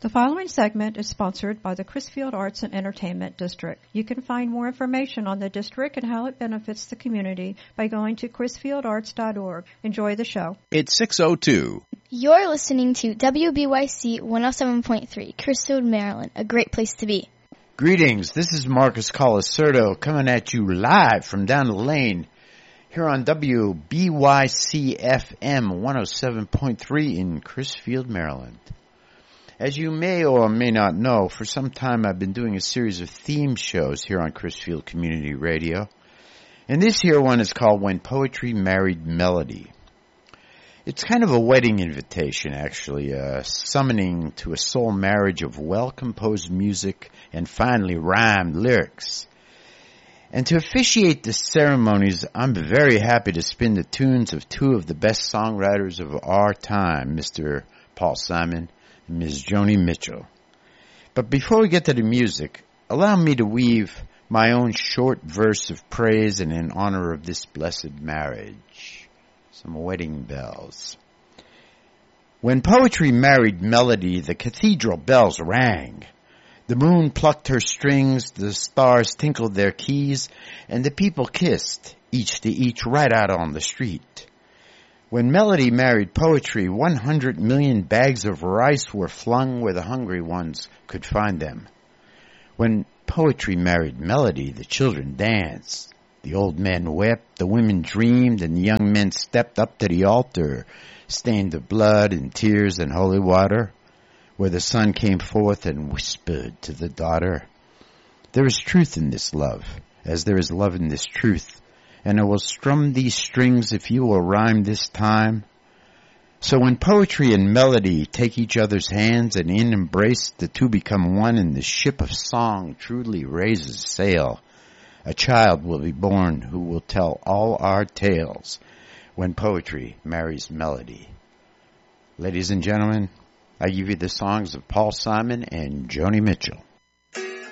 The following segment is sponsored by the Crisfield Arts and Entertainment District. You can find more information on the district and how it benefits the community by going to crisfieldarts.org. Enjoy the show. It's 6:02. You're listening to WBYC 107.3, Crisfield, Maryland, a great place to be. Greetings, this is Marcus Colacerdo coming at you live from down the lane here on WBYC FM 107.3 in Crisfield, Maryland. As you may or may not know, for some time I've been doing a series of theme shows here on Crisfield Community Radio. And this here one is called When Poetry Married Melody. It's kind of a wedding invitation, actually, summoning to a soul marriage of well-composed music and finely rhymed lyrics. And to officiate the ceremonies, I'm very happy to spin the tunes of two of the best songwriters of our time, Mr. Paul Simon and Ms. Joni Mitchell. But before we get to the music, allow me to weave my own short verse of praise and in honor of this blessed marriage. Some wedding bells. When poetry married melody, the cathedral bells rang. The moon plucked her strings, the stars tinkled their keys, and the people kissed, each to each, right out on the street. When melody married poetry, 100 million bags of rice were flung where the hungry ones could find them. When poetry married melody, the children danced. The old men wept, the women dreamed, and the young men stepped up to the altar, stained of blood and tears and holy water, where the son came forth and whispered to the daughter, "There is truth in this love, as there is love in this truth, and I will strum these strings if you will rhyme this time." So when poetry and melody take each other's hands and in embrace the two become one, and the ship of song truly raises sail, a child will be born who will tell all our tales when poetry marries melody. Ladies and gentlemen, I give you the songs of Paul Simon and Joni Mitchell.